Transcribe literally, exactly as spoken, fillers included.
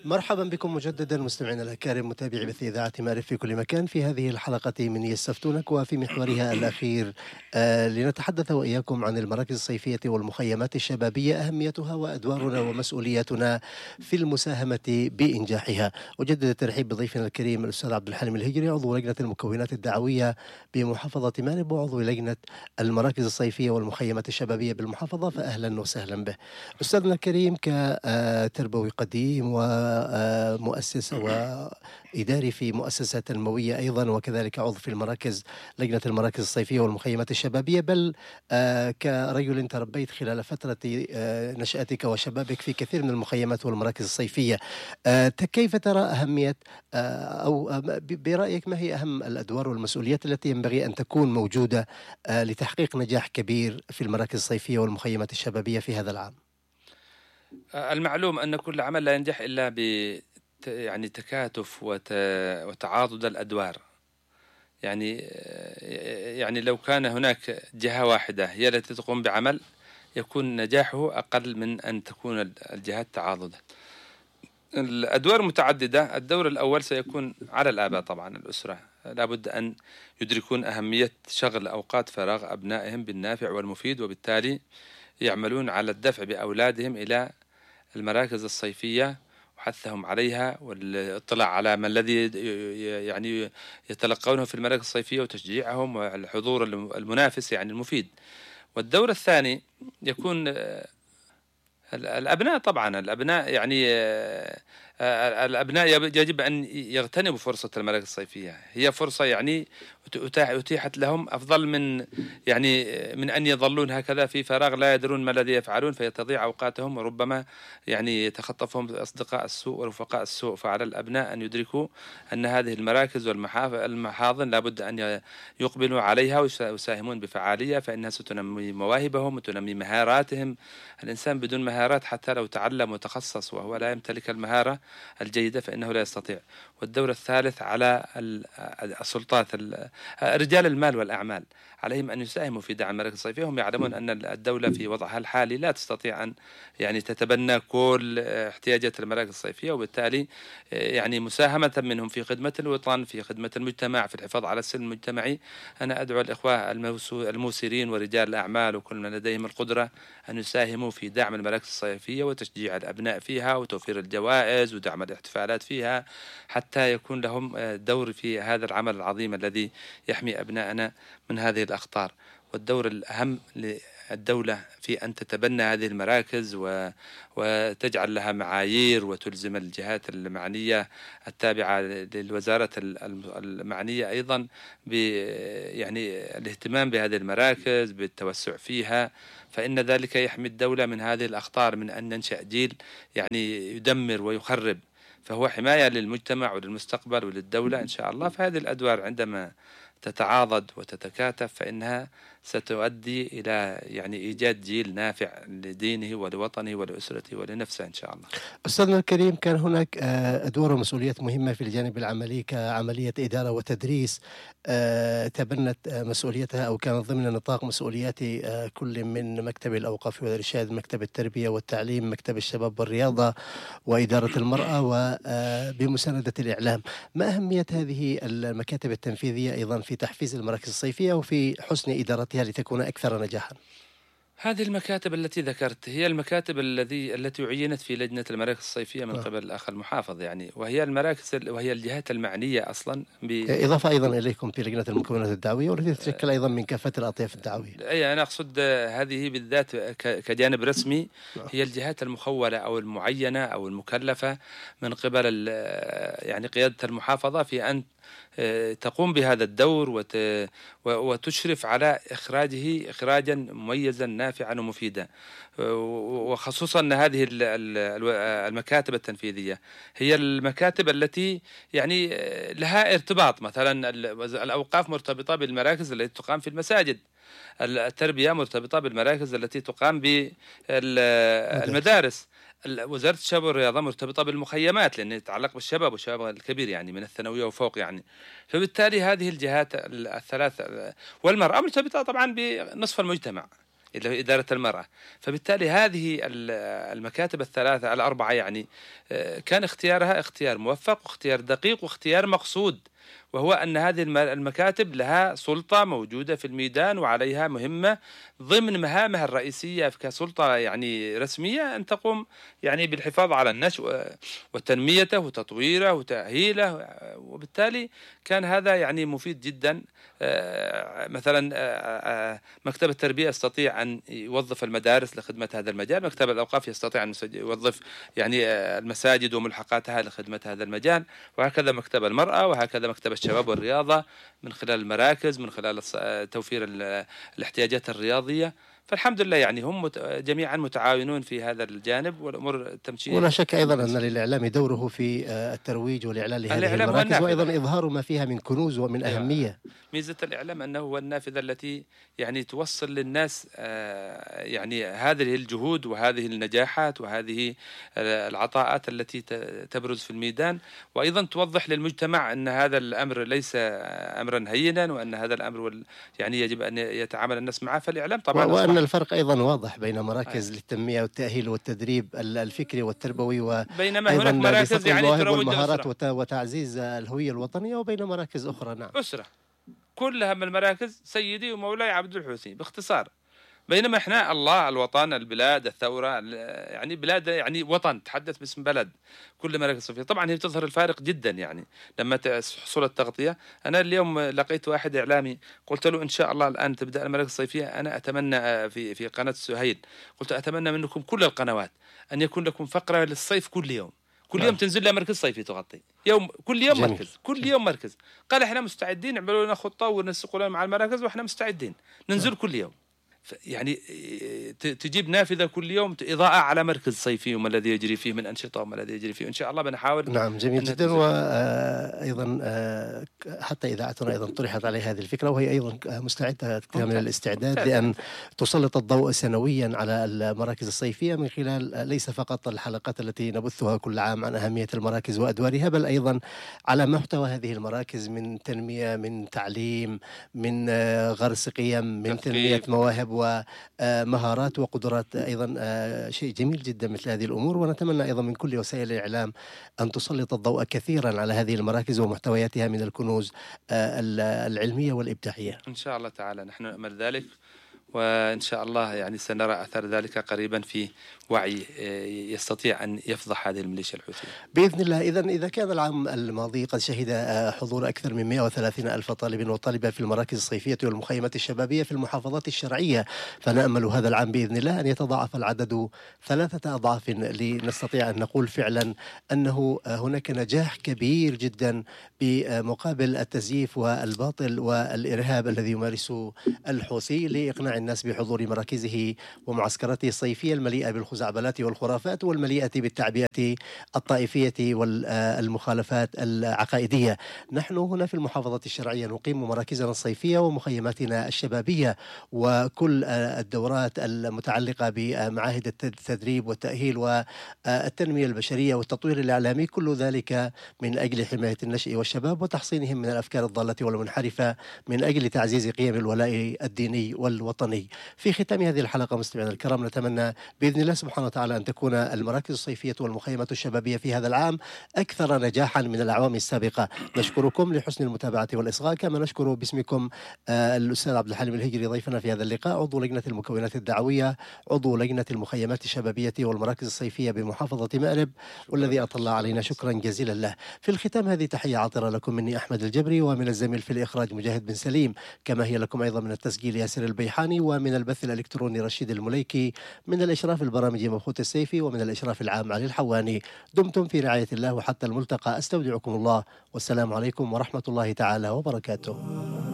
مرحبا بكم مجددا مستمعينا الأكارم متابعي بث إذاعة مأرب في كل مكان في هذه الحلقة من يستفتونك وفي محورها الأخير آه لنتحدث وإياكم عن المراكز الصيفية والمخيمات الشبابية، أهميتها وأدوارنا ومسؤولياتنا في المساهمة بإنجاحها. أجدد الترحيب بضيفنا الكريم الأستاذ عبد الحليم الهجري، عضو لجنة المكونات الدعوية بمحافظة مأرب وعضو لجنة المراكز الصيفية والمخيمات الشبابية بالمحافظة، فأهلا وسهلا به. أستاذنا الكريم كتربوي قديم و مؤسس وإداري في مؤسسة تنموية أيضا، وكذلك عضو في المراكز لجنة المراكز الصيفية والمخيمات الشبابية، بل آه كرجل تربيت خلال فترة آه نشأتك وشبابك في كثير من المخيمات والمراكز الصيفية. آه كيف ترى أهمية آه أو آه برأيك ما هي أهم الأدوار والمسؤوليات التي ينبغي أن تكون موجودة آه لتحقيق نجاح كبير في المراكز الصيفية والمخيمات الشبابية في هذا العام؟ المعلوم أن كل عمل لا ينجح إلا ب يعني تكاتف وتعاضد الأدوار. يعني يعني لو كان هناك جهة واحدة هي التي تقوم بعمل يكون نجاحه أقل من أن تكون الجهات تعاضدة. الأدوار متعددة. الدور الأول سيكون على الآباء طبعا، الأسرة لابد أن يدركون أهمية شغل أوقات فراغ أبنائهم بالنافع والمفيد، وبالتالي يعملون على الدفع بأولادهم إلى المراكز الصيفية وحثهم عليها والاطلاع على ما الذي يعني يتلقونه في المراكز الصيفية وتشجيعهم والحضور المنافس يعني المفيد. والدور الثاني يكون الأبناء طبعا. الأبناء يعني الأبناء يجب أن يغتنموا فرصة المراكز الصيفية، هي فرصة يعني أتيحت لهم أفضل من يعني من أن يظلون هكذا في فراغ لا يدرون ما الذي يفعلون فيتضيع أوقاتهم، وربما يعني يتخطفهم أصدقاء السوء ورفقاء السوء. فعلى الأبناء أن يدركوا أن هذه المراكز والمحاضن لابد أن يقبلوا عليها ويساهمون بفعالية، فإنها ستنمي مواهبهم وتنمي مهاراتهم. الإنسان بدون مهارات حتى لو تعلم وتخصص وهو لا يمتلك المهارة الجيدة فإنه لا يستطيع. والدور الثالث على السلطات رجال المال والأعمال، عليهم أن يساهموا في دعم المراكز الصيفية. هم يعلمون أن الدولة في وضعها الحالي لا تستطيع أن يعني تتبنى كل احتياجات المراكز الصيفية، وبالتالي يعني مساهمة منهم في خدمة الوطن، في خدمة المجتمع، في الحفاظ على السلم المجتمعي. أنا أدعو الإخوة الموسرين ورجال الأعمال وكل من لديهم القدرة أن يساهموا في دعم المراكز الصيفية وتشجيع الأبناء فيها وتوفير الجوائز ودعم الاحتفالات فيها، حتى يكون لهم دور في هذا العمل العظيم الذي يحمي أبنائنا من هذه الأخطار. والدور الأهم للدولة في أن تتبنى هذه المراكز وتجعل لها معايير وتلزم الجهات المعنية التابعة للوزارة المعنية أيضا ب يعني الاهتمام بهذه المراكز بالتوسع فيها، فإن ذلك يحمي الدولة من هذه الأخطار، من أن ننشأ جيل يعني يدمر ويخرب. فهو حماية للمجتمع وللمستقبل وللدولة إن شاء الله. فهذه الأدوار عندما تتعاضد وتتكاتف فإنها ستؤدي إلى يعني إيجاد جيل نافع لدينه ولوطنه ولأسرته ولنفسه إن شاء الله. أستاذنا الكريم، كان هناك أدوار ومسؤوليات مهمة في الجانب العملي كعملية إدارة وتدريس تبنت مسؤوليتها أو كانت ضمن نطاق مسؤوليات كل من مكتب الأوقاف والإرشاد، مكتب التربية والتعليم، مكتب الشباب والرياضة، وإدارة المرأة، وبمساندة الإعلام. ما أهمية هذه المكاتب التنفيذية أيضا في تحفيز المراكز الصيفية وفي حسن إدارتها لتكون أكثر نجاحا؟ هذه المكاتب التي ذكرت هي المكاتب الذي التي عينت في لجنة المراكز الصيفية من قبل الأخ المحافظ، يعني وهي المراكز وهي الجهات المعنية أصلا ب... إضافة أيضا إليكم في لجنة المكونات الدعوية والتي تتشكل أيضا من كافة الأطياف الدعوية. أي أنا أقصد هذه بالذات كجانب رسمي هي الجهات المخولة أو المعينة أو المكلفة من قبل يعني قيادة المحافظة في أن تقوم بهذا الدور وتشرف على إخراجه إخراجا مميزا نافعا ومفيدا. وخصوصا أن هذه المكاتب التنفيذية هي المكاتب التي يعني لها ارتباط، مثلا الأوقاف مرتبطة بالمراكز التي تقام في المساجد، التربية مرتبطة بالمراكز التي تقام بالمدارس، وزارة الشباب والرياضة مرتبطة بالمخيمات لأنه يتعلق بالشباب والشباب الكبير يعني من الثانوية وفوق يعني. فبالتالي هذه الجهات الثلاث والمرأة مرتبطة طبعا بنصف المجتمع، اللي هي إدارة المرأة. فبالتالي هذه المكاتب الثلاثة الأربعة يعني كان اختيارها اختيار موفق واختيار دقيق واختيار مقصود، وهو أن هذه المكاتب لها سلطة موجودة في الميدان وعليها مهمة ضمن مهامها الرئيسية كسلطة يعني رسمية أن تقوم يعني بالحفاظ على النشء وتنميته وتطويره وتأهيله. وبالتالي كان هذا يعني مفيد جدا. مثلا مكتب التربية يستطيع أن يوظف المدارس لخدمة هذا المجال، مكتب الأوقاف يستطيع أن يوظف يعني المساجد وملحقاتها لخدمة هذا المجال، وهكذا مكتب المرأة، وهكذا مكتب الشباب والرياضة من خلال المراكز، من خلال توفير الاحتياجات الرياضية. فالحمد لله يعني هم جميعا متعاونون في هذا الجانب والأمور تمشي. ولا شك أيضا أن للإعلام دوره في الترويج والإعلان لهذه المراكز، وأيضا إظهار ما فيها من كنوز ومن أيوة. أهمية. ميزة الإعلام أنه هو النافذة التي يعني توصل للناس يعني هذه الجهود وهذه النجاحات وهذه العطاءات التي تبرز في الميدان، وأيضا توضح للمجتمع أن هذا الأمر ليس أمرا هينا، وأن هذا الأمر يعني يجب أن يتعامل الناس معه. فالإعلام طبعا وأن الفرق أيضا واضح بين مراكز للتنمية والتأهيل والتدريب الفكري والتربوي، وبينما هناك مراكز يعني تروج والمهارات وتعزيز الهوية الوطنية، وبين مراكز أخرى. نعم، أسرة كلها من المراكز سيدي ومولاي عبد الحوثي باختصار. بينما احنا الله، الوطن، البلاد، الثورة، يعني بلاد يعني وطن، تحدث باسم بلد. كل مراكز صيفية طبعا هي بتظهر الفارق جدا يعني لما تحصل التغطية. أنا اليوم لقيت واحد إعلامي قلت له إن شاء الله الآن تبدأ المراكز الصيفية، أنا أتمنى في في قناة سهيل قلت أتمنى منكم كل القنوات أن يكون لكم فقرة للصيف كل يوم، كل يوم تنزل لها مركز صيفي تغطي يوم، كل يوم جميل. مركز كل يوم مركز. قال احنا مستعدين، نعملوا لنا خطة ونسقوا لنا مع المراكز واحنا مستعدين ننزل كل يوم. يعني تجيب نافذة كل يوم إضاءة على مركز صيفي وما الذي يجري فيه من أنشطة وما الذي يجري فيه. إن شاء الله بنحاول. نعم، جميل جدا. وأيضا حتى إذاعتنا أيضا طرحت عليه هذه الفكرة، وهي أيضا مستعدة من الاستعداد لأن تسلط الضوء سنويا على المراكز الصيفية من خلال ليس فقط الحلقات التي نبثها كل عام عن أهمية المراكز وأدوارها، بل أيضا على محتوى هذه المراكز من تنمية، من تعليم، من غرس قيم، من تنمية مواهب ومهارات وقدرات. أيضا شيء جميل جدا مثل هذه الأمور، ونتمنى أيضا من كل وسائل الإعلام أن تسلط الضوء كثيرا على هذه المراكز ومحتوياتها من الكنوز العلمية والإبداعية. إن شاء الله تعالى نحن نأمل ذلك، وإن شاء الله يعني سنرى أثر ذلك قريبا في وعي يستطيع أن يفضح هذه الميليشيا الحوثية بإذن الله. إذا إذا كان العام الماضي قد شهد حضور أكثر من مئة وثلاثين ألف طالب وطالبة في المراكز الصيفية والمخيمات الشبابية في المحافظات الشرعية، فنأمل هذا العام بإذن الله أن يتضاعف العدد ثلاثة أضعاف لنستطيع أن نقول فعلا أنه هناك نجاح كبير جدا بمقابل التزييف والباطل والإرهاب الذي يمارسه الحوثي لإقناع الناس بحضور مراكزه ومعسكراته الصيفية المليئة بالخزعبلات والخرافات والمليئة بالتعبئة الطائفية والمخالفات العقائدية. نحن هنا في المحافظة الشرعية نقيم مراكزنا الصيفية ومخيماتنا الشبابية، وكل الدورات المتعلقة بمعاهد التدريب والتأهيل والتنمية البشرية والتطوير الإعلامي، كل ذلك من أجل حماية النشء والشباب وتحصينهم من الأفكار الضالة والمنحرفة، من أجل تعزيز قيم الولاء الديني والوطني. في ختام هذه الحلقة مستمعينا الكرام، نتمنى بإذن الله سبحانه وتعالى أن تكون المراكز الصيفية والمخيمات الشبابية في هذا العام أكثر نجاحا من الأعوام السابقة. نشكركم لحسن المتابعة والإصغاء، كما نشكر باسمكم الأستاذ عبد الحليم الهجري ضيفنا في هذا اللقاء، عضو لجنة المكونات الدعوية، عضو لجنة المخيمات الشبابية والمراكز الصيفية بمحافظة مأرب، والذي أطلع علينا، شكرا جزيلا له. في الختام هذه تحية عاطرة لكم مني أحمد الجبري، ومن الزميل في الإخراج مجاهد بن سليم، كما هي لكم أيضا من التسجيل ياسر البيحاني، ومن البث الإلكتروني رشيد المليكي، من الإشراف البرامج مبخوت السيفي، ومن الإشراف العام علي الحواني. دمتم في رعاية الله، وحتى الملتقى أستودعكم الله، والسلام عليكم ورحمة الله تعالى وبركاته.